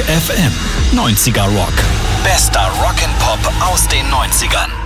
Rock FM. 90er Rock. Bester Rock'n'Pop aus den 90ern.